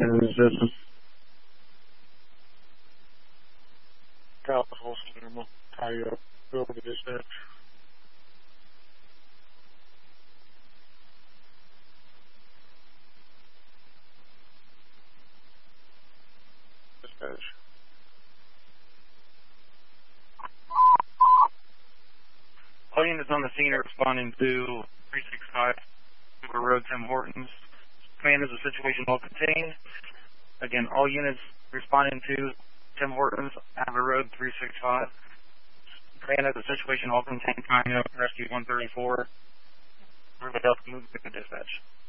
in the system. Dallas Wilson, normal. Tie you up. Go over to dispatch. Dispatch. All units on the scene are responding to 365 Hoover Road, Tim Hortons. Command is the situation well contained. Again, all units responding to Tim Hortons, Hoover Road, 365. Command is the situation well contained. Time up, rescue 134. Everybody else can move to dispatch.